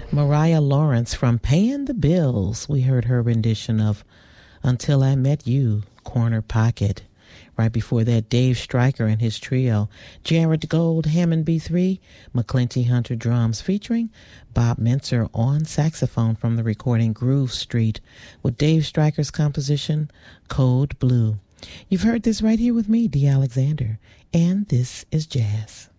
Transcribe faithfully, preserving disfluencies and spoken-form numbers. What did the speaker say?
Mariah Lawrence from Paying the Bills. We heard her rendition of Until I Met You, Corner Pocket. Right before that, Dave Stryker and his trio, Jared Gold, Hammond B three, McClinty Hunter drums, featuring Bob Mentzer on saxophone from the recording Groove Street, with Dave Stryker's composition, Code Blue. You've heard this right here with me, Dee Alexander, and this is Jazz.